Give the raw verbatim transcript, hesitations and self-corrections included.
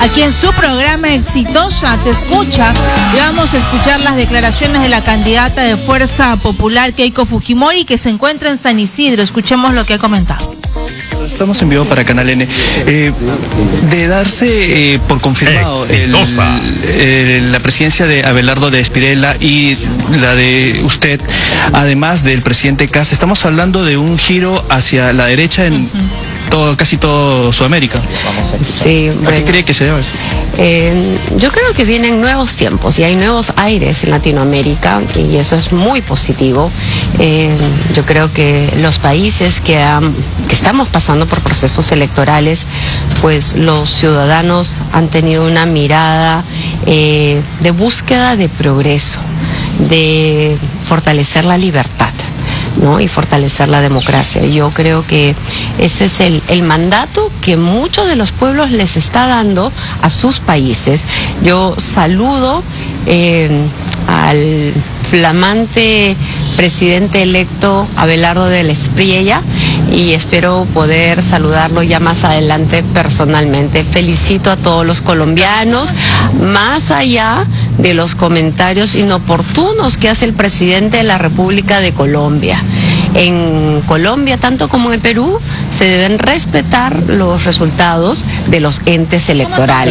aquí en su programa Exitosa Te Escucha. Y vamos a escuchar las declaraciones de la candidata de Fuerza Popular, Keiko Fujimori, que se encuentra en San Isidro. Escuchemos lo que ha comentado. Estamos en vivo para Canal N. Eh, de darse eh, por confirmado el, el, la presidencia de Abelardo de Espirela y la de usted, además del presidente Kast, estamos hablando de un giro hacia la derecha en uh-huh. todo, casi todo Sudamérica. Sí, bueno, ¿a qué cree que se debe? Eh, yo creo que vienen nuevos tiempos y hay nuevos aires en Latinoamérica y eso es muy positivo. Eh, yo creo que los países que, han, que estamos pasando por procesos electorales, pues los ciudadanos han tenido una mirada eh, de búsqueda de progreso, de fortalecer la libertad, ¿no? Y fortalecer la democracia. Yo creo que ese es el, el mandato que muchos de los pueblos les está dando a sus países. Yo saludo eh, al flamante presidente electo Abelardo de Espriella y espero poder saludarlo ya más adelante personalmente. Felicito a todos los colombianos, más allá de los comentarios inoportunos que hace el presidente de la República de Colombia. En Colombia, tanto como en el Perú, se deben respetar los resultados de los entes electorales.